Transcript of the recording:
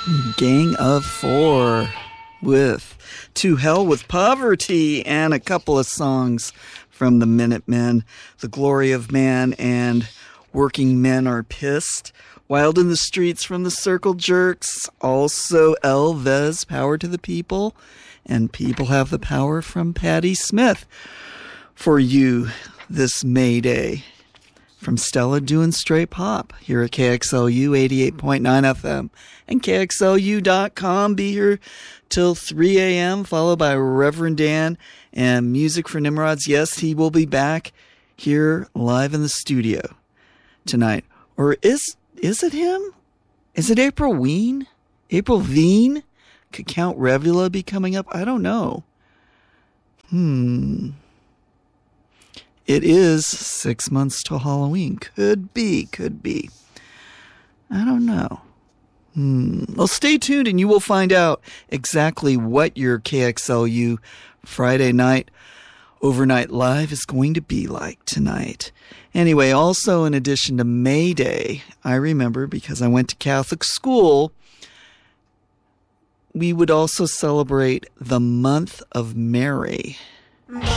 Gang of Four with To Hell with Poverty and a couple of songs from the Minutemen, The Glory of Man and Working Men Are Pissed. Wild in the Streets from the Circle Jerks. Also Elvis, Power to the People. And People Have the Power from Patti Smith for you this May Day. From Stella doing straight pop here at KXLU 88.9 FM and KXLU.com. Be here till 3 a.m. followed by Reverend Dan and Music for Nimrods. Yes, he will be back here live in the studio tonight. Or is it him? Is it April Ween? April Veen? Could Count Revula be coming up? I don't know. It is 6 months till Halloween. Could be. I don't know. Well, stay tuned and you will find out exactly what your KXLU Friday night overnight live is going to be like tonight. Anyway, also in addition to May Day, I remember because I went to Catholic school, we would also celebrate the month of Mary.